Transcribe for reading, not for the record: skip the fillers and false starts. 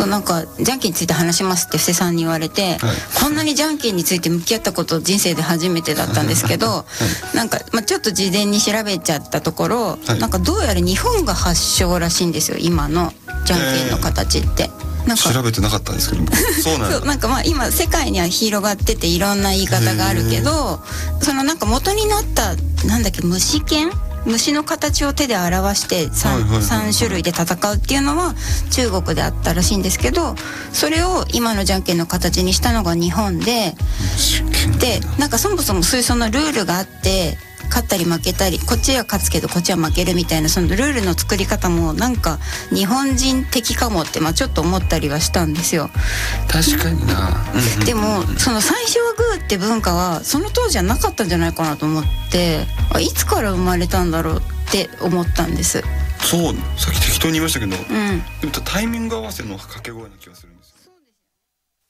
そうなんかじゃんけんについて話しますって布施さんに言われて、こんなにじゃんけんについて向き合ったこと人生で初めてだったんですけど、なんか、ちょっと事前に調べちゃったところ、なんかどうやら日本が発祥らしいんですよ、今のじゃんけんの形って。 なんか調べてなかったんですけどそうなんだ。 そうなんか今世界には広がってていろんな言い方があるけど、そのなんか元になったなんだっけ、虫の形を手で表して 3種類で戦うっていうのは中国であったらしいんですけど、それを今のじゃんけんの形にしたのが日本で、なんかそもそもそういうそのルールがあって、勝ったり負けたり、こっちは勝つけどこっちは負けるみたいな、そのルールの作り方もなんか日本人的かもってちょっと思ったりはしたんですよ。 確かにな。 でもその最初はグーって文化はその当時はなかったんじゃないかなと思って、いつから生まれたんだろうって思ったんです。 そう、さっき適当に言いましたけど、でもタイミング合わせの掛け声な気がするんですよ。